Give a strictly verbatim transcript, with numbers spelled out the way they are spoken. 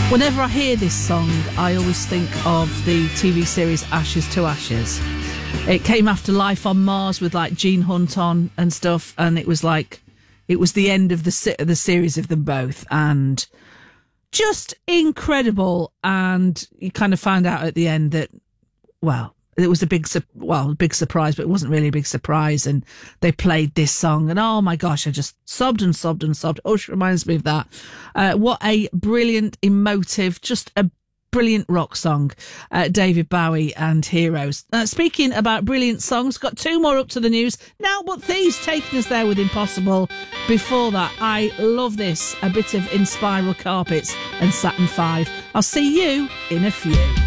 Whenever I hear this song, I always think of the T V series Ashes to Ashes. It came after Life on Mars with like Gene Hunt on and stuff, and it was like it was the end of the se- the series of them both, and just incredible. And you kind of found out at the end that, well, it was a big, su- well, a big surprise, but it wasn't really a big surprise. And they played this song, and oh my gosh, I just sobbed and sobbed and sobbed. Oh, she reminds me of that. Uh, what a brilliant, emotive, just a brilliant rock song. Uh, David Bowie and Heroes. Uh, speaking about brilliant songs, got two more up to the news now, but Thieves taking us there with Impossible. Before that, I love this, a bit of In Spiral Carpets and Saturn five. I'll see you in a few.